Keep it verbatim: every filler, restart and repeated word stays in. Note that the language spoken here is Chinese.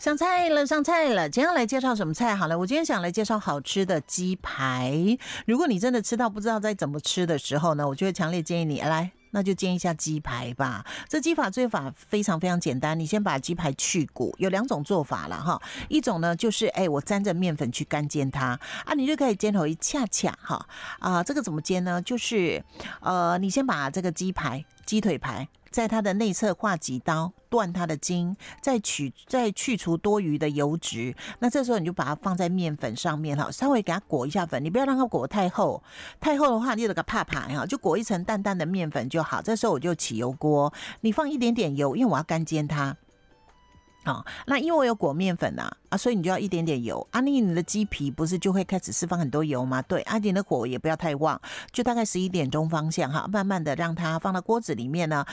上菜了，上菜了！今天要来介绍什么菜？好了，我今天想来介绍好吃的鸡排。如果你真的吃到不知道该怎么吃的时候呢，我就会强烈建议你来。那就煎一下鸡排吧。这鸡法做法非常非常简单，你先把鸡排去骨，有两种做法啦哈。一种呢就是哎、欸，我沾着面粉去干煎它啊，你就可以煎头一恰恰哈啊。这个怎么煎呢？就是呃，你先把这个鸡排、鸡腿排。在它的内侧划几刀，断它的筋，再取再去除多余的油脂。那这时候你就把它放在面粉上面哈，稍微给它裹一下粉，你不要让它裹太厚，太厚的话你就给它怕怕哈，就裹一层淡淡的面粉就好。这时候我就起油锅，你放一点点油，因为我要干煎它。好，那因为我有裹面粉啊，啊，所以你就要一点点油啊。你你的鸡皮不是就会开始释放很多油吗？对，啊，你的火也不要太旺，就大概十一点钟方向哈，慢慢的让它放到锅子里面呢，